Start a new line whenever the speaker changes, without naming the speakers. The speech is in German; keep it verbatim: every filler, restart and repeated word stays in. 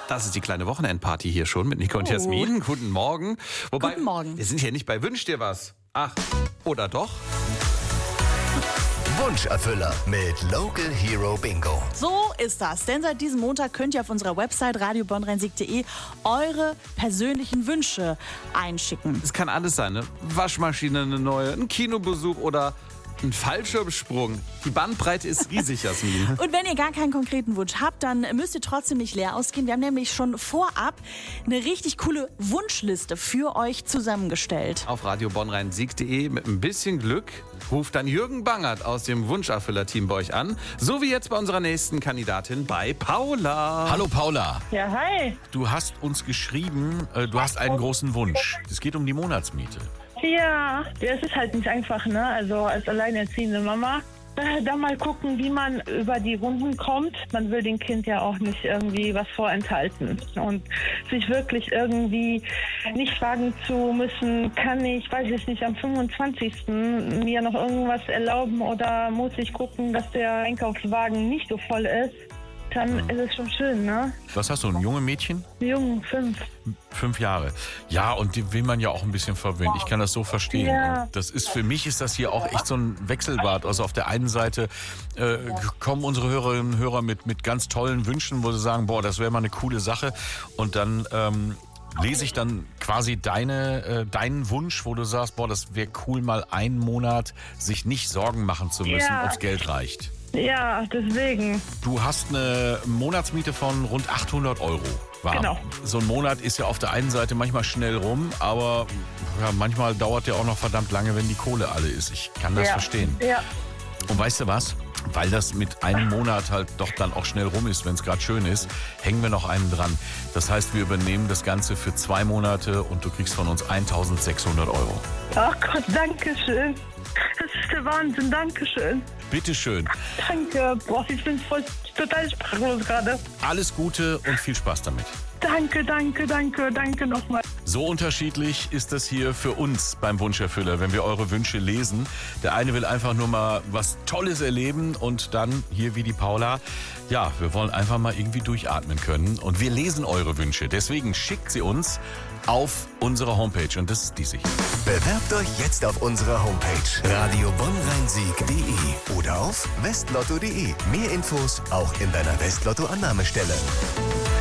Das ist die kleine Wochenendparty hier schon mit Nico und Jasmin. Guten Morgen. Wobei,
Guten Morgen.
Wir sind hier nicht bei Wünsch dir was. Ach, oder doch?
Wunscherfüller mit Local Hero Bingo.
So ist das, denn seit diesem Montag könnt ihr auf unserer Website radio bonn rhein sieg punkt de eure persönlichen Wünsche einschicken.
Es kann alles sein, ne? Waschmaschine, eine neue, ein Kinobesuch oder ein Fallschirmsprung. Die Bandbreite ist riesig, Jasmin.
Und wenn ihr gar keinen konkreten Wunsch habt, dann müsst ihr trotzdem nicht leer ausgehen. Wir haben nämlich schon vorab eine richtig coole Wunschliste für euch zusammengestellt.
Auf radio bonn rhein sieg punkt de mit ein bisschen Glück ruft dann Jürgen Bangert aus dem Wunscherfüller-Team bei euch an. So wie jetzt bei unserer nächsten Kandidatin, bei Paula.
Hallo Paula,
Ja, hi.
du hast uns geschrieben, äh, du hast einen großen Wunsch. Es geht um die Monatsmiete.
Ja, das ist halt nicht einfach, ne? Also als alleinerziehende Mama. Äh, Da mal gucken, wie man über die Runden kommt. Man will dem Kind ja auch nicht irgendwie was vorenthalten. Und sich wirklich irgendwie nicht fragen zu müssen, kann ich, weiß ich nicht, am fünfundzwanzigsten mir noch irgendwas erlauben oder muss ich gucken, dass der Einkaufswagen nicht so voll ist. Dann ist es schon schön, ne?
Was hast du, ein junges Mädchen?
Jung, fünf.
Fünf Jahre. Ja, und die will man ja auch ein bisschen verwöhnen. Ich kann das so verstehen.
Ja.
Und das ist, für mich ist das hier auch echt so ein Wechselbad. Also auf der einen Seite äh, kommen unsere Hörerinnen und Hörer mit, mit ganz tollen Wünschen, wo sie sagen, boah, das wäre mal eine coole Sache. Und dann ähm, lese ich dann quasi deine, äh, deinen Wunsch, wo du sagst, boah, das wäre cool, mal einen Monat sich nicht Sorgen machen zu müssen,
Ja.
ob's Geld reicht.
Ja, deswegen.
Du hast eine Monatsmiete von rund achthundert Euro. Warm.
Genau.
So ein Monat ist ja auf der einen Seite manchmal schnell rum, aber ja, manchmal dauert der auch noch verdammt lange, wenn die Kohle alle ist. Ich kann das
Ja.
verstehen.
Ja.
Und weißt du was? Weil das mit einem Monat halt doch dann auch schnell rum ist, wenn es gerade schön ist, hängen wir noch einen dran. Das heißt, wir übernehmen das Ganze für zwei Monate und du kriegst von uns eintausendsechshundert Euro.
Ach Gott, danke schön. Das ist der Wahnsinn, danke schön.
Bitteschön.
Danke. Boah, ich bin voll total sprachlos gerade.
Alles Gute und viel Spaß damit.
Danke, danke, danke, danke nochmal.
So unterschiedlich ist das hier für uns beim Wunscherfüller, wenn wir eure Wünsche lesen. Der eine will einfach nur mal was Tolles erleben und dann, hier wie die Paula, ja, wir wollen einfach mal irgendwie durchatmen können. Und wir lesen eure Wünsche. Deswegen schickt sie uns auf unsere Homepage. Und das ist diese hier.
Bewerbt euch jetzt auf unserer Homepage radio bonn rhein sieg punkt de oder auf westlotto punkt de. Mehr Infos auch in deiner Westlotto-Annahmestelle.